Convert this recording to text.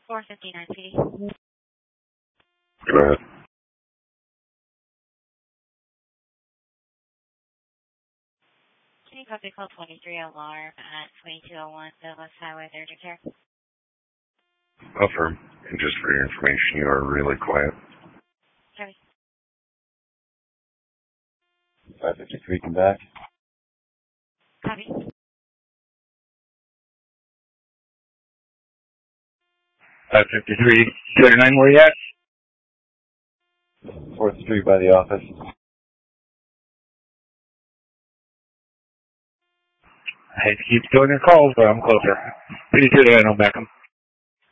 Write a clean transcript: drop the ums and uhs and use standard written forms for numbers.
459 PD. Go ahead. Can you copy call 23 alarm at 2201 Douglas Highway 30 care? Affirm. And just for your information, you are really quiet. Copy. 553, come back. Copy. 553, 209, where you at? 4th Street by the office. I hate to keep doing your calls, but I'm closer. 32 to 9, I'll back 'em.